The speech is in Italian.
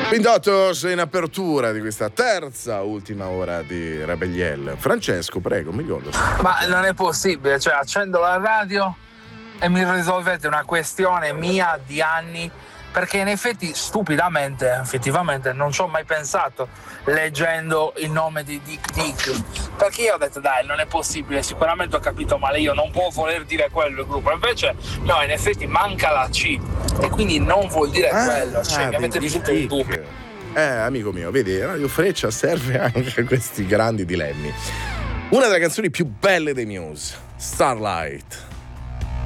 Pindotos in apertura di questa terza ultima ora di Rebelliel. Francesco, prego, miglior. Ma non è possibile, cioè accendo la radio e mi risolvete una questione mia di anni, perché in effetti stupidamente, effettivamente non ci ho mai pensato leggendo il nome di Dick Dick, perché io ho detto dai, non è possibile, sicuramente ho capito male io, non può voler dire quello il gruppo, invece no, in effetti manca la C e quindi non vuol dire quello, cioè mi avete risolto un dubbio. Amico mio, vedi, Radio Freccia serve anche a questi grandi dilemmi. Una delle canzoni più belle dei Muse, Starlight.